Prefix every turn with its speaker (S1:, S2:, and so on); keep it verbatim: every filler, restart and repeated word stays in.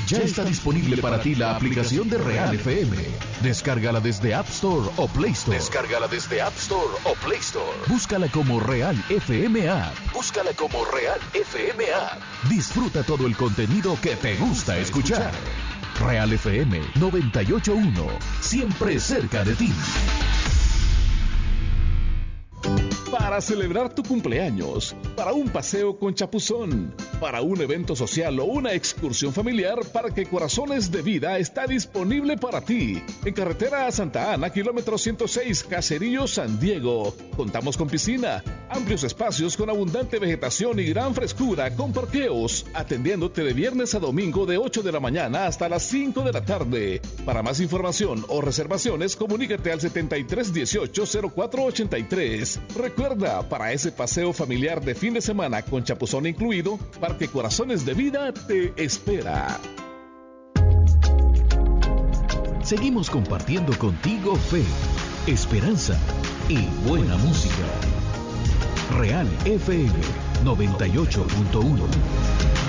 S1: Ya está disponible para ti la aplicación de Real F M. Descárgala desde App Store o Play Store. Descárgala desde App Store o Play Store. Búscala como Real F M App. Búscala como Real F M App. Disfruta todo el contenido que te gusta escuchar. Real F M noventa y ocho punto uno. Siempre cerca de ti.
S2: Para celebrar tu cumpleaños, para un paseo con chapuzón, para un evento social o una excursión familiar, Parque Corazones de Vida está disponible para ti. En carretera a Santa Ana, kilómetro ciento seis, Caserío, San Diego. Contamos con piscina, amplios espacios con abundante vegetación y gran frescura con parqueos, atendiéndote de viernes a domingo de ocho de la mañana hasta las cinco de la tarde. Para más información o reservaciones, comunícate al setenta y tres dieciocho cero cuatro ochenta y tres. Recuerda, para ese paseo familiar de fin de semana con chapuzón incluido, Parque Corazones de Vida te espera.
S1: Seguimos compartiendo contigo fe, esperanza y buena música. Real F M noventa y ocho punto uno.